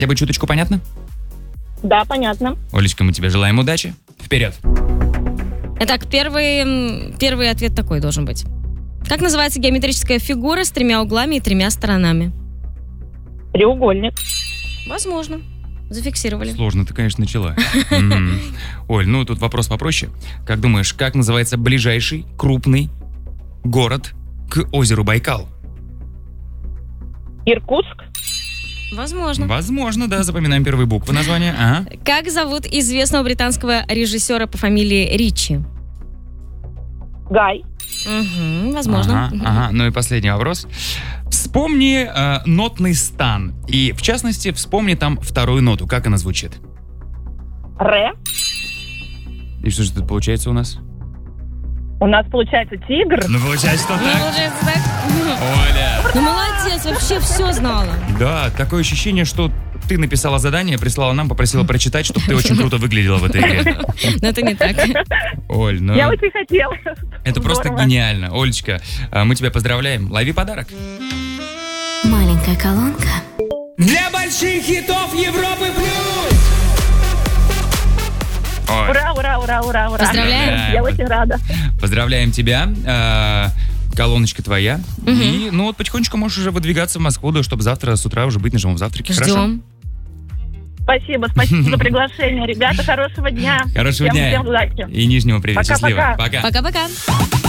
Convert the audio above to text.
Тебе чуточку понятно? Да, понятно. Олечка, мы тебе желаем удачи. Вперед. Итак, первый ответ такой должен быть. Как называется геометрическая фигура с 3 углами и 3 сторонами? Треугольник. Возможно. Зафиксировали. Сложно ты, конечно, начала. Оль, ну тут вопрос попроще. Как думаешь, как называется ближайший крупный город к озеру Байкал? Иркутск. Возможно. Возможно, да, запоминаем первые буквы названия. Ага. Как зовут известного британского режиссера по фамилии Ричи? Гай. Угу, возможно. Ага. Ну и последний вопрос. Вспомни нотный стан. И, в частности, вспомни там вторую ноту. Как она звучит? Ре. И что же тут получается у нас? У нас получается тигр. Ну, получается, что Ну, так. получается так. Оля. Ну, молодец, вообще все знала. Да, такое ощущение, что ты написала задание, прислала нам, попросила прочитать, чтобы ты очень круто выглядела в этой игре. Но это не так. Оль, ну... Я очень хотела. Это просто Здорово. гениально. Олечка, мы тебя поздравляем. Лови подарок. Маленькая колонка. Для больших хитов Европы плюс! Оль, Ура, ура, ура, ура, ура. Поздравляем. Я очень рада. поздравляем тебя. Колоночка твоя. И, ну вот, потихонечку можешь уже выдвигаться в Москву, да, чтобы завтра с утра уже быть на живом завтраке. Хорошо? Ждем. Спасибо за приглашение. Ребята, хорошего дня. Хорошего дня. Всем удачи. И Нижнему привет. Пока-пока. Счастливо. Пока. Пока-пока.